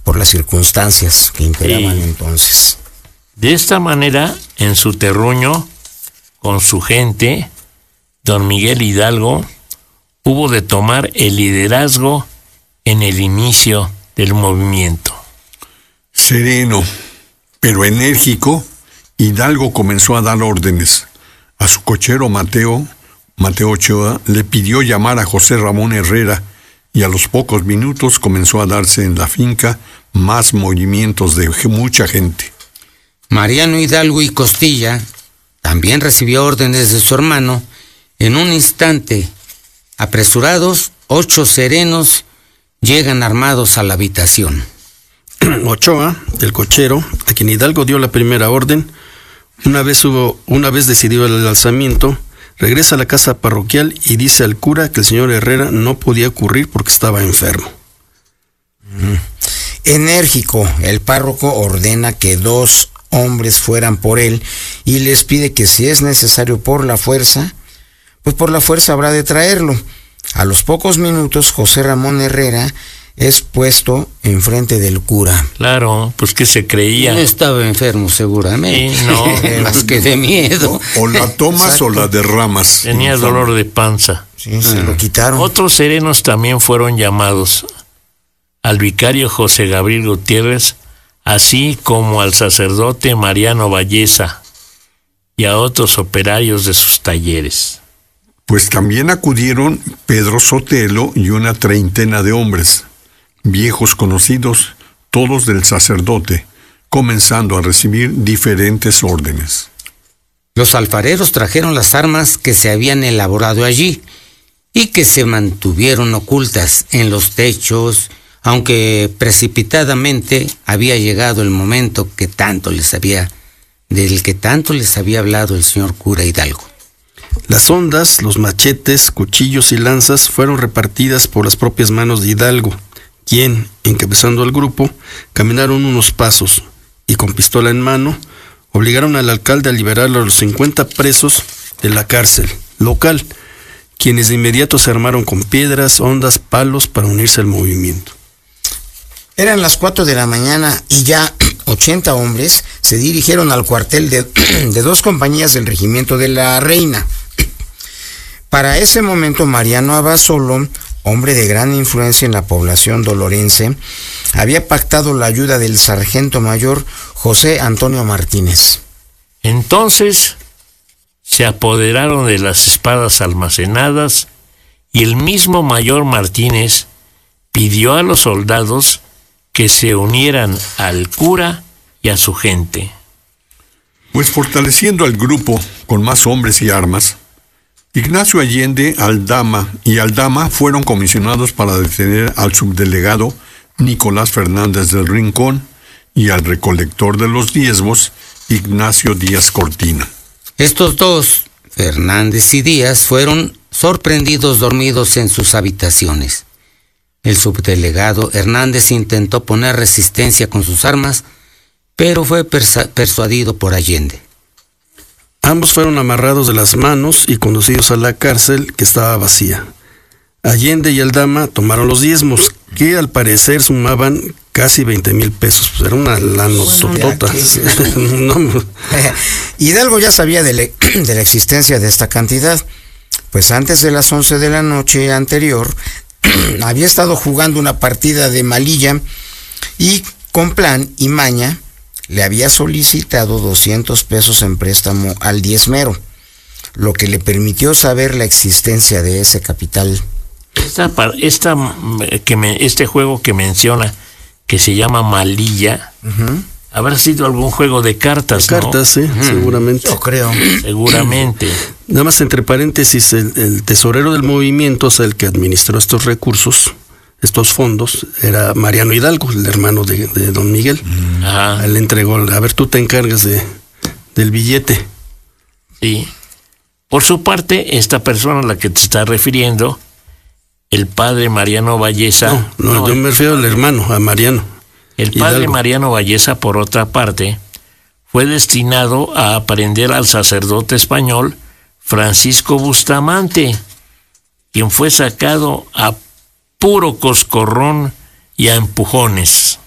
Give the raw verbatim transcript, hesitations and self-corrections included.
por las circunstancias que imperaban sí. entonces. De esta manera, en su terruño, con su gente, don Miguel Hidalgo hubo de tomar el liderazgo en el inicio del movimiento. Sereno, pero enérgico, Hidalgo comenzó a dar órdenes. A su cochero Mateo, Mateo Ochoa, le pidió llamar a José Ramón Herrera, y a los pocos minutos comenzó a darse en la finca más movimientos de mucha gente. Mariano Hidalgo y Costilla también recibió órdenes de su hermano. En un instante, apresurados, ocho serenos llegan armados a la habitación. Ochoa, el cochero, a quien Hidalgo dio la primera orden, una vez hubo, una vez decidido el alzamiento, regresa a la casa parroquial y dice al cura que el señor Herrera no podía ocurrir porque estaba enfermo. Mm. Enérgico, el párroco ordena que dos hombres fueran por él y les pide que si es necesario por la fuerza, pues por la fuerza habrá de traerlo. A los pocos minutos, José Ramón Herrera es puesto enfrente del cura. Claro, pues que se creía. No estaba enfermo seguramente. Sí, no. Más que de miedo. O la tomas Exacto. o la derramas. Tenía dolor de panza. Sí, ah. se lo quitaron. Otros serenos también fueron llamados. Al vicario José Gabriel Gutiérrez, así como al sacerdote Mariano Valleza y a otros operarios de sus talleres. Pues también acudieron Pedro Sotelo y una treintena de hombres, viejos conocidos, todos del sacerdote, comenzando a recibir diferentes órdenes. Los alfareros trajeron las armas que se habían elaborado allí y que se mantuvieron ocultas en los techos, aunque precipitadamente había llegado el momento que tanto les había, del que tanto les había hablado el señor cura Hidalgo. Las hondas, los machetes, cuchillos y lanzas fueron repartidas por las propias manos de Hidalgo, quien, encabezando al grupo, caminaron unos pasos y con pistola en mano, obligaron al alcalde a liberar a los cincuenta presos de la cárcel local, quienes de inmediato se armaron con piedras, hondas, palos para unirse al movimiento. Eran las cuatro de la mañana y ya ochenta hombres se dirigieron al cuartel de, de dos compañías del regimiento de la Reina. Para ese momento, Mariano Abasolo, hombre de gran influencia en la población dolorense, había pactado la ayuda del sargento mayor José Antonio Martínez. Entonces se apoderaron de las espadas almacenadas y el mismo mayor Martínez pidió a los soldados que se unieran al cura y a su gente. Pues fortaleciendo al grupo con más hombres y armas, Ignacio Allende, Aldama y Aldama fueron comisionados para detener al subdelegado Nicolás Fernández del Rincón y al recolector de los diezmos, Ignacio Díaz Cortina. Estos dos, Fernández y Díaz, fueron sorprendidos dormidos en sus habitaciones. El subdelegado Hernández intentó poner resistencia con sus armas, pero fue persa- persuadido por Allende. Ambos fueron amarrados de las manos y conducidos a la cárcel, que estaba vacía. Allende y Aldama tomaron los diezmos, que al parecer sumaban casi veinte mil pesos. Pues era una lanototota. No. Hidalgo ya sabía de, le- de la existencia de esta cantidad, pues antes de las once de la noche anterior había estado jugando una partida de malilla y con plan y maña le había solicitado doscientos pesos en préstamo al diezmero, lo que le permitió saber la existencia de ese capital. Esta, esta, que me, este juego que menciona, que se llama malilla, uh-huh. habrá sido algún juego de cartas, ¿no? Cartas, sí, uh-huh. seguramente. Yo creo. Seguramente. Nada más entre paréntesis, el, el tesorero del movimiento, o sea, el que administró estos recursos, estos fondos, era Mariano Hidalgo, el hermano de, de don Miguel. Ajá. Él le entregó, a ver, tú te encargas de, del billete. Sí. Por su parte, esta persona a la que te estás refiriendo, el padre Mariano Valleza... No, no, no yo me refiero al hermano, a Mariano. El padre Hidalgo. Mariano Valleza, por otra parte, fue destinado a aprender al sacerdote español Francisco Bustamante, quien fue sacado a puro coscorrón y a empujones.